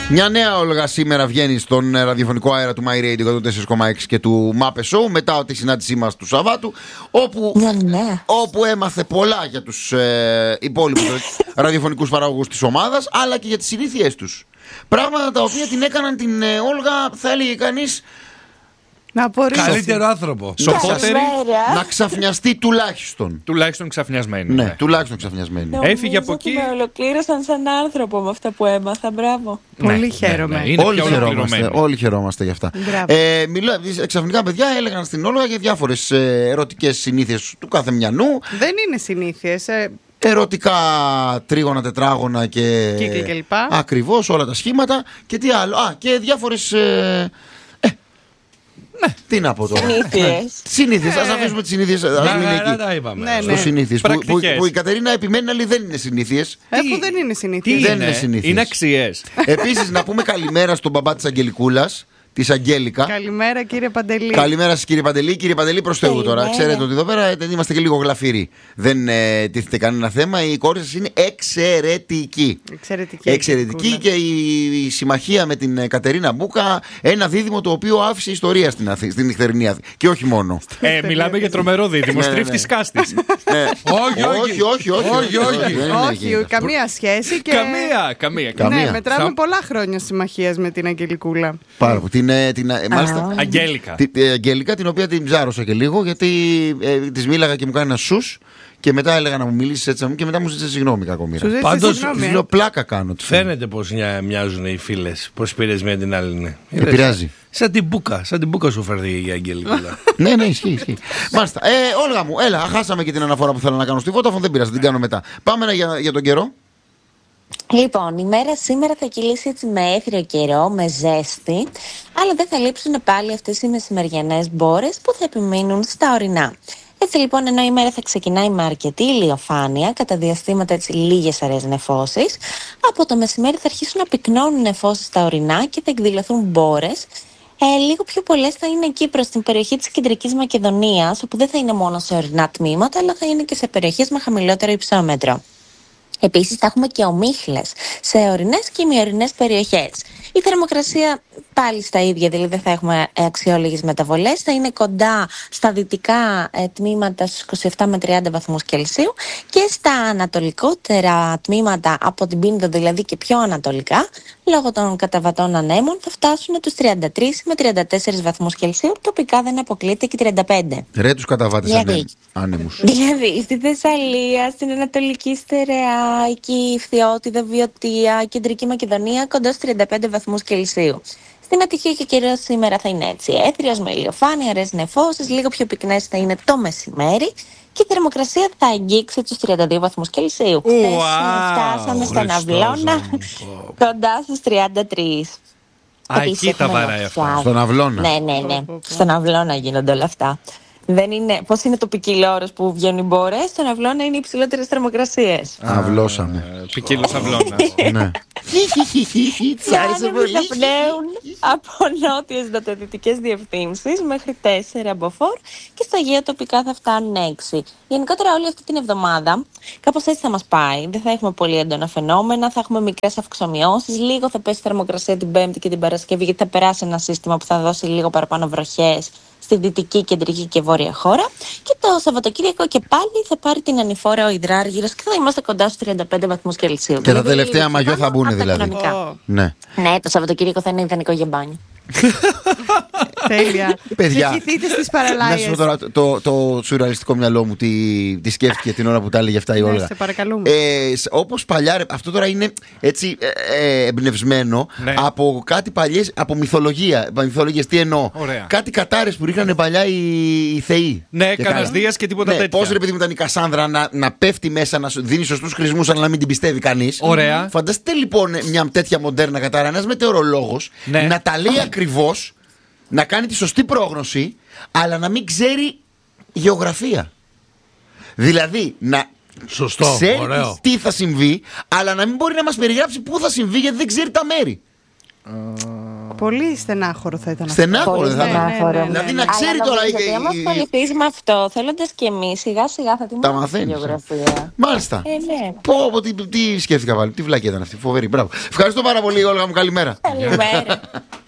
Μια νέα Όλγα σήμερα βγαίνει στον ραδιοφωνικό αέρα του My Radio 104,6 και του Mape Show μετά τη συνάντησή μας του Σαββάτου, όπου έμαθε πολλά για τους υπόλοιπους ραδιοφωνικούς παραγωγούς της ομάδας, αλλά και για τις συνήθειές τους. Πράγματα τα οποία την έκαναν την Όλγα, θα έλεγε κανείς, καλύτερο άνθρωπο. Σοφότερη, να ξαφνιαστεί τουλάχιστον. Τουλάχιστον ξαφνιασμένη. Ναι, τουλάχιστον ξαφνιασμένη. Έφυγε από εκεί. Με ολοκλήρωσαν σαν άνθρωπο με αυτά που έμαθα. Μπράβο. Πολύ χαίρομαι. Όλοι χαιρόμαστε γι' αυτά. Ξαφνικά, παιδιά, έλεγαν στην Όλγα για διάφορες ερωτικές συνήθειες του κάθε μιανού. Δεν είναι συνήθειες. Ερωτικά τρίγωνα, τετράγωνα και κύκλοι κλπ. Ακριβώς, όλα τα σχήματα. Και τι άλλο. Και διάφορες. Ναι, τι να πω τώρα. Συνήθειες. Ας αφήσουμε τις συνήθειες. Ας μείνει εκεί. Στο συνήθειες. Που η Κατερίνα επιμένει, αλλά δεν είναι συνήθειες. Που δεν είναι συνήθειες. Δεν είναι συνήθειες. Είναι αξιές. Επίσης, να πούμε καλημέρα στον μπαμπά της Αγγελικούλας, της Αγγέλικα. Καλημέρα, κύριε Παντελή. Καλημέρα σας, κύριε Παντελή. Κύριε Παντελή, προς Θεού τώρα. Ξέρετε ότι εδώ πέρα είμαστε και λίγο γλαφυροί. Δεν τίθεται κανένα θέμα. Η κόρη σας είναι εξαιρετική. Εξαιρετική και η συμμαχία με την Κατερίνα Μπούκα, ένα δίδυμο το οποίο άφησε ιστορία στην νυχτερινή Αθήνα. Και όχι μόνο. Μιλάμε για τρομερό δίδυμο. Στρίφτης κάστης. Όχι, καμία σχέση. Καμία. Ναι, μετράμε πολλά χρόνια συμμαχίας με την Αγγελικούλα. Πάρα πολύ. Αγγέλικα, την οποία την ψάρωσα και λίγο, γιατί της μίλαγα και μου κάνει ένα σους. Και μετά έλεγα να μου μιλήσει έτσι και μετά μου ζήτησε συγγνώμη κακομοίρα. Πάντως λέω πλάκα κάνω. Φαίνεται πως μοιάζουν οι φίλες. Πως πήρες μία την άλλη. Ναι. Επηρεάζει. Σαν την μπούκα σου φέρθηκε η Αγγελικούλα. Ναι, ισχύει. Μάλιστα. Όλγα μου, έλα, χάσαμε και την αναφορά που θέλω να κάνω στη Vodafone. Δεν πειράζει, την κάνω μετά. Πάμε για τον καιρό. Λοιπόν, η μέρα σήμερα θα κυλήσει έτσι με έθριο καιρό, με ζέστη, αλλά δεν θα λείψουν πάλι αυτές οι μεσημεριανές μπόρες που θα επιμείνουν στα ορεινά. Έτσι λοιπόν, ενώ η μέρα θα ξεκινάει με αρκετή ηλιοφάνεια, κατά διαστήματα έτσι λίγες αραιές νεφώσεις, από το μεσημέρι θα αρχίσουν να πυκνώνουν νεφώσεις στα ορεινά και θα εκδηλωθούν μπόρες. Λίγο πιο πολλές θα είναι εκεί προς την περιοχή της Κεντρικής Μακεδονίας, όπου δεν θα είναι μόνο σε ορεινά τμήματα, αλλά θα είναι και σε περιοχές με χαμηλότερο υψόμετρο. Επίσης θα έχουμε και ομίχλες σε ορεινές και ημιορεινές περιοχές. Η θερμοκρασία πάλι στα ίδια, δηλαδή δεν θα έχουμε αξιόλογες μεταβολές. Θα είναι κοντά στα δυτικά τμήματα στους 27 με 30 βαθμούς Κελσίου και στα ανατολικότερα τμήματα από την Πίνδο, δηλαδή και πιο ανατολικά, λόγω των καταβατών ανέμων, θα φτάσουν τους 33 με 34 βαθμούς Κελσίου. Τοπικά δεν αποκλείται και 35. Ρε τους καταβάτες άνεμους. Δηλαδή στη Θεσσαλία, στην Ανατολική Στερεά, εκεί η Φθιώτιδα, Βιωτία, Κεντρική Μακεδονία, κοντά στους 35 βαθμούς Κελσίου. Στην Αττική και κυρίως σήμερα θα είναι έτσι έθριος, με ηλιοφάνεια, αραιές νεφώσεις, λίγο πιο πυκνές θα είναι το μεσημέρι και η θερμοκρασία θα αγγίξει τους 32 βαθμούς Κελσίου. Φτάσαμε στον Αυλώνα, κοντά στους 33. Εκεί τα βαράει αυτά. Στον Αυλώνα. Ναι. Στον Αυλώνα γίνονται όλα αυτά. Δεν είναι, πώς είναι το ποικιλόρος που βγαίνουν οι μπόρες, στον Αυλώνα είναι οι υψηλότερες θερμοκρασίες. Αυλώσαμε. Ποικίλος Αυλώνα. Ναι. Άνεμοι θα πνέουν από νότιες νοτιοδυτικές διευθύνσεις μέχρι 4 από φόρ και στα Αιγαία τοπικά θα φτάνουν 6. Γενικότερα όλη αυτή την εβδομάδα κάπως έτσι θα μας πάει. Δεν θα έχουμε πολύ έντονα φαινόμενα, θα έχουμε μικρές αυξομοιώσεις. Λίγο θα πέσει η θερμοκρασία την Πέμπτη και την Παρασκευή, γιατί θα περάσει ένα σύστημα που θα δώσει λίγο παραπάνω βροχές στη δυτική, κεντρική και βόρεια χώρα. Και το Σαββατοκύριακο και πάλι θα πάρει την ανηφόρα ο υδράργυρος και θα είμαστε κοντά στους 35 βαθμούς Κελσίου. Και τα τελευταία μαγιό θα μπουν δηλαδή. Ναι, το Σαββατοκύριακο θα είναι ιδανικό για μπάνιο. Τέλεια. Παιδιά, ευχηθείτε στις παραλίες. Να σου πω τώρα το σουρεαλιστικό μυαλό μου τι σκέφτηκε την ώρα που τα έλεγε αυτά η Όλγα. Σε παρακαλούμε. Όπως παλιά, αυτό τώρα είναι έτσι εμπνευσμένο από κάτι παλιές, από μυθολογία. Μυθολογίες, τι εννοώ. Κάτι κατάρες που ρίχνανε παλιά οι θεοί. Ναι, κανένας Δίας και τίποτα τέτοια. Πώς ρε παιδί μου ήταν η Κασάνδρα να πέφτει μέσα, να δίνει σωστούς χρησμούς, αλλά να μην την πιστεύει κανείς. Ωραία. Φανταστείτε λοιπόν μια τέτοια μοντέρνα κατάρα, ένας μετεωρολόγος να τα λέει ακριβώς, να κάνει τη σωστή πρόγνωση, αλλά να μην ξέρει γεωγραφία. Δηλαδή να ξέρει τι θα συμβεί, αλλά να μην μπορεί να μας περιγράψει πού θα συμβεί, γιατί δεν ξέρει τα μέρη. Πολύ στενάχωρο θα ήταν αυτό. Στενάχωρο δεν θα ήταν. Δηλαδή να ξέρει τώρα. Αν μα ασχοληθεί με αυτό, θέλοντα και εμεί, σιγά σιγά θα την μάθουμε τη γεωγραφία. Μάλιστα. Ναι. Πω, τι σκέφτηκα πάλι. Τι βλακία ήταν αυτή. Φοβερή. Μπράβο. Ευχαριστώ πάρα πολύ, Όλγα μου. Καλημέρα. Καλημέρα.